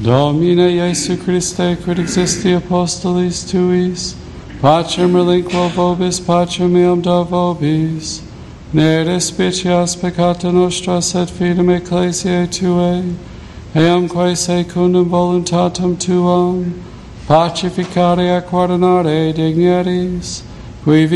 Domine Iesu Christe, quid existi apostolis tuis, pacem relinquo vobis, pacem meam da vobis, ne despicias peccata nostra, sed fidem ecclesiae tuae, eam quae secundum voluntatem tuam, pacificare et coordinare dignities, qui